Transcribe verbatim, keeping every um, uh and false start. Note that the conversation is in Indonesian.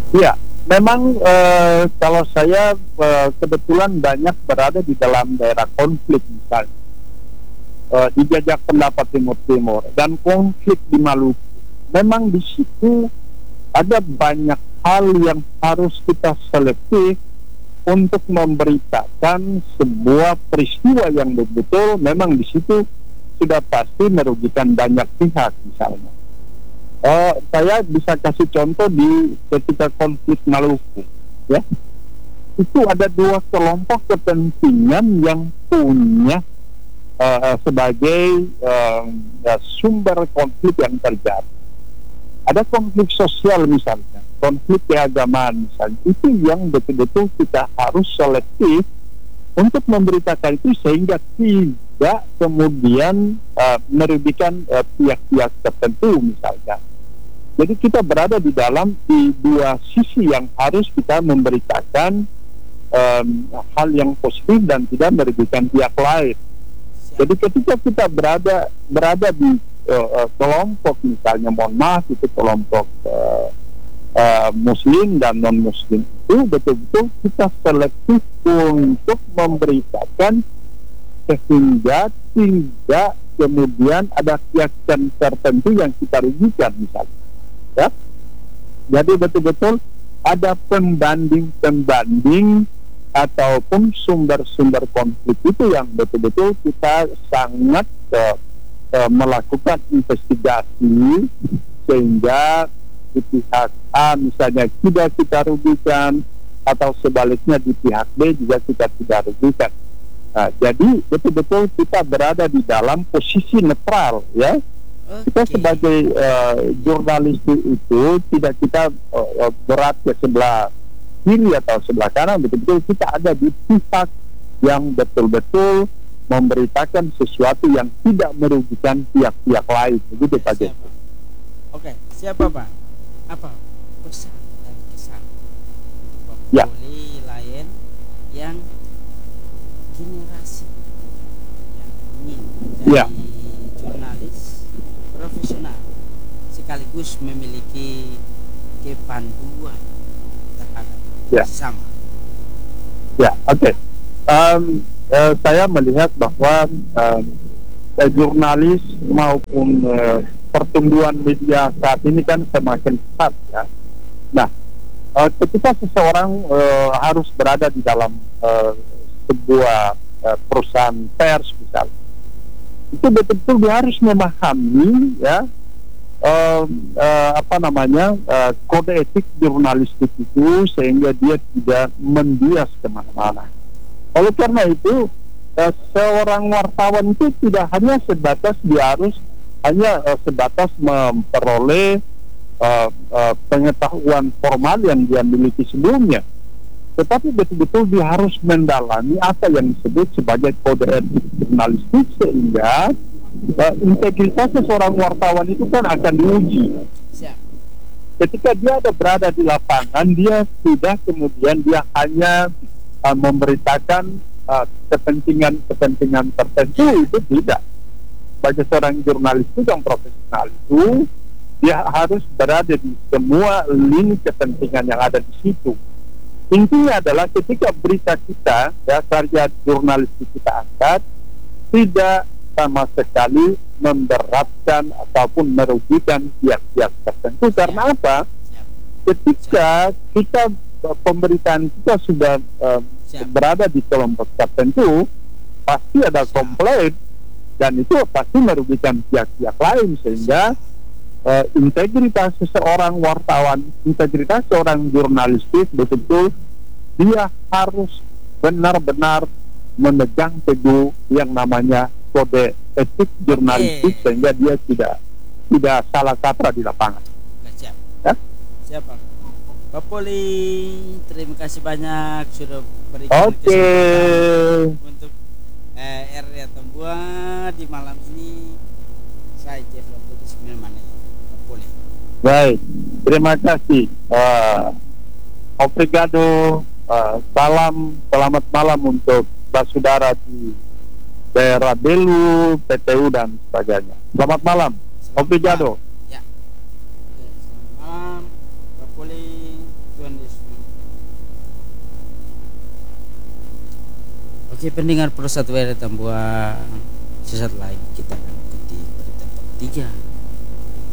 Iya, memang eh, kalau saya eh, kebetulan banyak berada di dalam daerah konflik misalnya eh, di Jajak Pendapat Timur Timur dan konflik di Maluku. Memang di situ ada banyak hal yang harus kita selektif untuk memberitakan sebuah peristiwa yang betul-betul memang di situ sudah pasti merugikan banyak pihak misalnya. Oh, saya bisa kasih contoh di ketika konflik Maluku, ya. Itu ada dua kelompok kepentingan yang punya uh, sebagai uh, ya, sumber konflik yang terjadi. Ada konflik sosial misalnya, konflik keagamaan misalnya, itu yang betul-betul kita harus selektif untuk memberitakan itu sehingga tidak kemudian uh, merugikan uh, pihak-pihak tertentu misalnya. Jadi kita berada di dalam di dua sisi yang harus kita memberitakan um, hal yang positif dan tidak merugikan pihak lain. Jadi ketika kita berada berada di uh, kelompok misalnya, mohon maaf itu kelompok uh, uh, Muslim dan non Muslim, itu betul-betul kita selektif untuk memberitakan sehingga tidak kemudian ada pihak tertentu yang kita rugikan misalnya. Ya. Jadi betul-betul ada pembanding-pembanding ataupun sumber-sumber konflik itu yang betul-betul kita sangat uh, uh, melakukan investigasi sehingga di pihak A misalnya tidak kita rugikan atau sebaliknya di pihak B juga kita tidak rugikan. Nah, jadi betul-betul kita berada di dalam posisi netral, ya. Kita Oke. sebagai uh, jurnalis itu tidak kita uh, berat ke sebelah kiri atau sebelah kanan, betul-betul kita ada di pihak yang betul-betul memberitakan sesuatu yang tidak merugikan pihak-pihak lain, begitu Pak Siap, Jen. Pak. Oke, siapa Pak? Apa pesan dan kesan Ya. Populi lain yang generasi yang ingin menjadi Ya. jurnalis profesional sekaligus memiliki kepanduan terhadap Ya. sesama? Ya, oke. Um, eh, saya melihat bahwa um, eh, jurnalis maupun eh, pertumbuhan media saat ini kan semakin pesat, ya. Nah, eh, ketika seseorang eh, harus berada di dalam eh, sebuah eh, perusahaan pers misalnya, itu betul-betul dia harus memahami, ya, uh, uh, apa namanya uh, kode etik jurnalistik itu sehingga dia tidak menbias kemana-mana. Oleh karena itu uh, seorang wartawan itu tidak hanya sebatas dia harus hanya uh, sebatas memperoleh uh, uh, pengetahuan formal yang dia miliki sebelumnya, tetapi betul-betul dia harus mendalami apa yang disebut sebagai kode etik jurnalistik sehingga uh, integritas seorang wartawan itu kan akan diuji. Siap. Ketika dia ada berada di lapangan, dia tidak kemudian dia hanya uh, memberitakan uh, kepentingan-kepentingan tertentu, itu tidak. Bagi seorang jurnalis itu yang profesional itu dia harus berada di semua lini kepentingan yang ada di situ. Intinya adalah ketika berita kita, ya, karya jurnalistik kita angkat, tidak sama sekali memberatkan ataupun merugikan pihak-pihak tertentu. Karena apa? Ketika kita pemberitaan kita sudah um, berada di kelompok tertentu, pasti ada komplain dan itu pasti merugikan pihak-pihak lain sehingga Uh, integritas seseorang wartawan, integritas seorang jurnalistik betul-betul dia harus benar-benar memegang teguh yang namanya kode etik jurnalistik, Oke. sehingga dia tidak tidak salah kaprah di lapangan. Oke, siap. Ya? Siap, Pak. Pak Poli, terima kasih banyak sudah berikan Oke. kesempatan untuk eh, R R Tambua di malam ini. Saya Jeff Lotus Milmane. Pak Poli. Baik, terima kasih. Uh, obrigado. Uh, salam, selamat malam untuk saudara di daerah Belu, P T U dan sebagainya. Selamat malam. Selamat Obrigado. malam. Ya. Oke, selamat malam. Pak Poli, Tuan Oke, pendengar Pro satu R Tambuang, sesaat lagi kita akan ikuti berita per tiga.